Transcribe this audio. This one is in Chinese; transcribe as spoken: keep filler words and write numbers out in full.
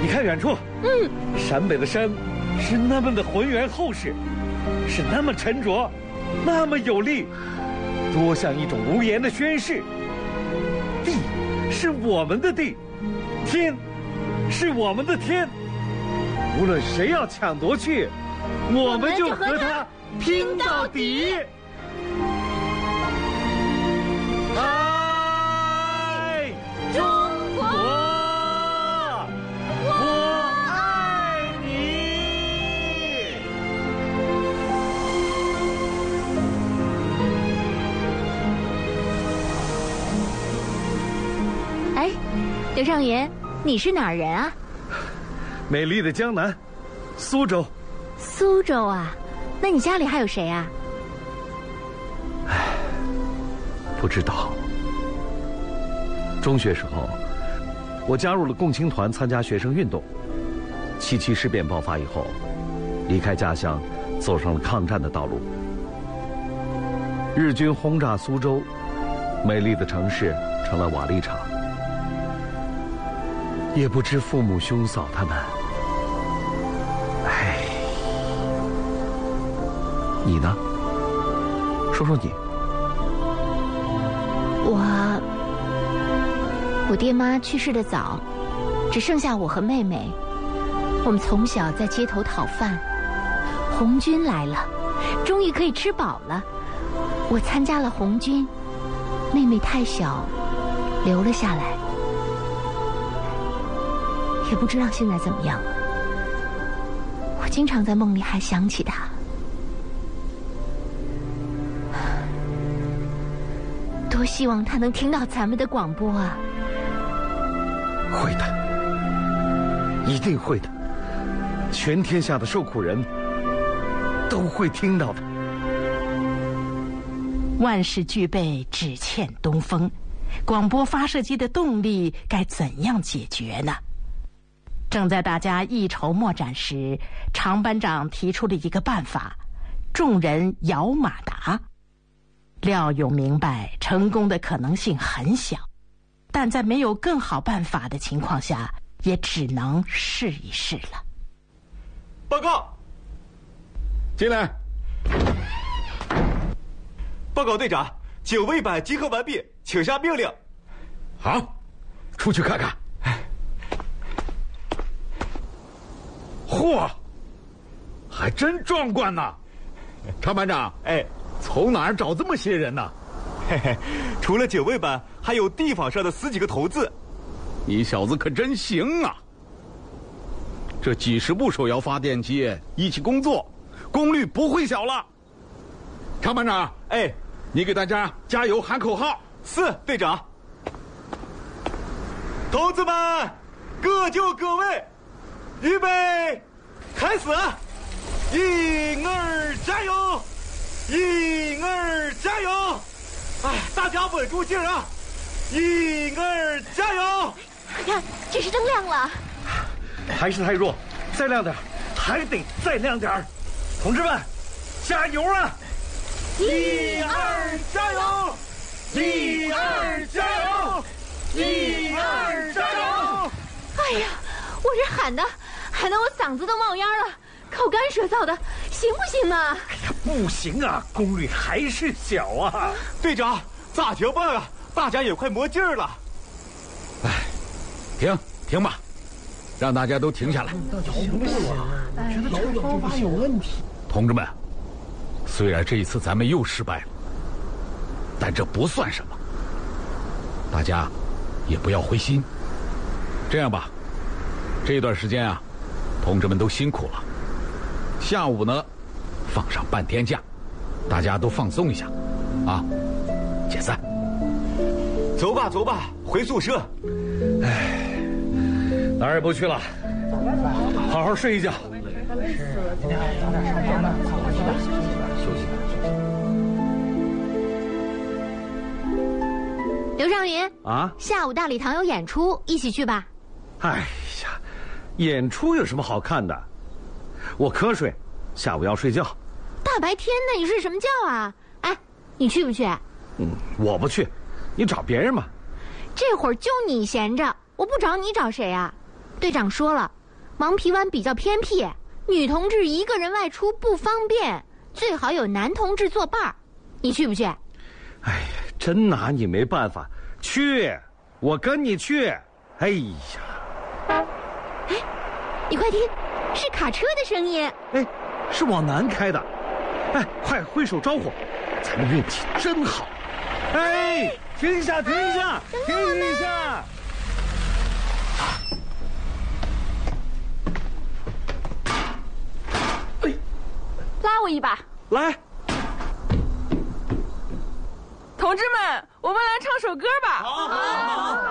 你看远处， 嗯， 陕北的山是那么的浑圆厚实，是那么沉着，那么有力，多像一种无言的宣誓。地是我们的地，天是我们的天，无论谁要抢夺去，我们就和他拼到底。爱中国，我爱你。 哎，刘尚元，你是哪儿人啊？ 美丽的江南，苏州。 苏州啊，那你家里还有谁啊？ 唉，不知道。中学时候，我加入了共青团，参加学生运动。七七事变爆发以后，离开家乡，走上了抗战的道路。日军轰炸苏州，美丽的城市成了瓦砾场。也不知父母兄嫂他们，唉，你呢？说说你。 我，我爹妈去世的早，只剩下我和妹妹。我们从小在街头讨饭，红军来了，终于可以吃饱了。我参加了红军，妹妹太小，留了下来。也不知道现在怎么样了。我经常在梦里还想起他。多希望他能听到咱们的广播啊！ 会的，一定会的。全天下的受苦人都会听到的。 万事俱备，只欠东风。广播发射机的动力该怎样解决呢？正在大家一筹莫展时，常班长提出了一个办法：众人摇马达。廖勇明白成功的可能性很小，但在没有更好办法的情况下，也只能试一试了。 报告， 进来。 报告队长，警卫班集合完毕，请下命令。 好，出去看看。嚯，还真壮观呐！常班长， 哎， 从哪儿找这么些人呢？ 嘿嘿，除了警卫班，还有地方上的十几个头子。 你小子可真行啊！这几十部手摇发电机一起工作，功率不会小了。常班长， 哎， 你给大家加油喊口号。 是，队长。同志们，各就各位，预备，开始！一二加油！一二加油！哎，大家稳住劲儿啊！一二加油！ 看，这是灯亮了。 还是太弱，再亮点，还得再亮点。同志们，加油啊！ 一二加油！一二加油！一二加油！ 哎呀，我这喊的，喊得我嗓子都冒烟了，口干舌燥的，行不行啊？ 哎呀，不行啊，功率还是小啊。 队长，咋停办啊？大家也快没劲儿了。 哎，停停吧，让大家都停下来。 行不行啊？我觉得这个方法有问题。 同志们，虽然这一次咱们又失败了，但这不算什么。大家也不要灰心。这样吧，这段时间啊，同志们都辛苦了。下午呢，放上半天假，大家都放松一下，啊，解散。 走吧走吧，回宿舍。 唉，哪儿也不去了，好好睡一觉。 是，今天早点上班吧，早点休息吧，休息吧。 刘尚云啊， 下午大礼堂有演出，一起去吧。 哎呀，演出有什么好看的？我瞌睡，下午要睡觉。 大白天的，你睡什么觉啊？哎，你去不去？ 嗯，我不去，你找别人嘛。 这会儿就你闲着，我不找你找谁啊？ 队长说了，芒皮湾比较偏僻，女同志一个人外出不方便，最好有男同志作伴儿。你去不去？ 哎呀，真拿你没办法。去，我跟你去。哎呀， 哎，你快听，是卡车的声音。 哎，是往南开的。哎，快挥手招呼，咱们运气真好。哎，停一下，停一下，停一下。 哎，拉我一把。 来。 同志们，我们来唱首歌吧。 好，好，好。